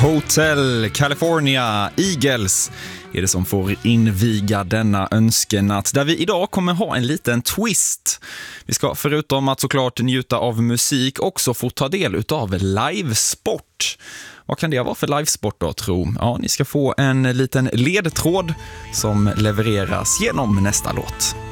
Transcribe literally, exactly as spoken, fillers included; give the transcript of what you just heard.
Hotel California Eagles är det som får inviga denna önskenatt, där vi idag kommer ha en liten twist. Vi ska förutom att såklart njuta av musik också få ta del av livesport. Vad kan det vara för livesport då, tro? Ja, ni ska få en liten ledtråd som levereras genom nästa låt.